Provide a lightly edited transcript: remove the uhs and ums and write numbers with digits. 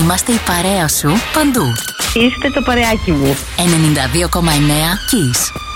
Είμαστε η παρέα σου παντού. Είστε το παρεάκι μου. 92,9 Kiss.